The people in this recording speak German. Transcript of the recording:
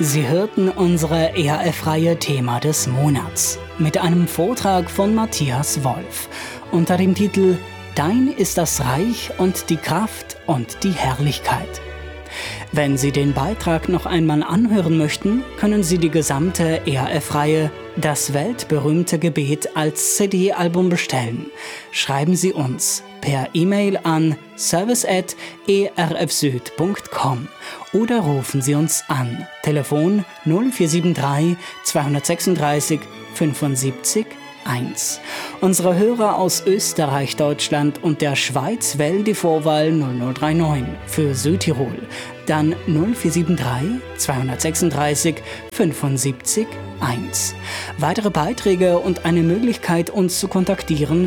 Sie hörten unsere ERF-Reihe Thema des Monats mit einem Vortrag von Matthias Wolf unter dem Titel Dein ist das Reich und die Kraft und die Herrlichkeit. Wenn Sie den Beitrag noch einmal anhören möchten, können Sie die gesamte ERF-Reihe Das weltberühmte Gebet als CD-Album bestellen. Schreiben Sie uns per E-Mail an service@erfsüd.com oder rufen Sie uns an. Telefon 0473 236 75 1. Unsere Hörer aus Österreich, Deutschland und der Schweiz wählen die Vorwahl 0039 für Südtirol. Dann 0473 236 75 1. Weitere Beiträge und eine Möglichkeit, uns zu kontaktieren,